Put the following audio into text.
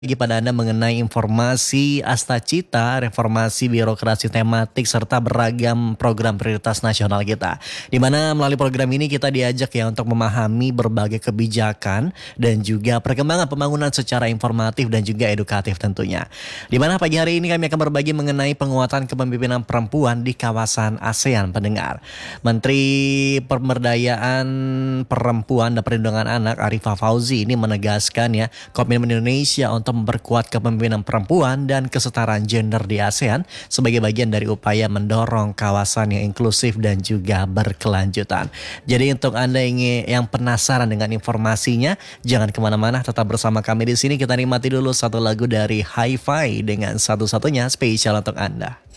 Bagi pada Anda mengenai informasi Astacita, reformasi birokrasi tematik, serta beragam program prioritas nasional kita. Di mana melalui program ini kita diajak ya untuk memahami berbagai kebijakan dan juga perkembangan pembangunan secara informatif dan juga edukatif tentunya. Di mana pagi hari ini kami akan berbagi mengenai penguatan kepemimpinan perempuan di kawasan ASEAN pendengar. Menteri Pemberdayaan Perempuan dan Perlindungan Anak Arifah Fauzi ini menegaskan ya komitmen Indonesia untuk memperkuat kepemimpinan perempuan dan kesetaraan gender di ASEAN sebagai bagian dari upaya mendorong kawasan yang inklusif dan juga berkelanjutan. Jadi untuk Anda yang penasaran dengan informasinya, jangan kemana-mana, tetap bersama kami di sini. Kita nikmati dulu satu lagu dari Hi-Fi dengan satu-satunya spesial untuk Anda.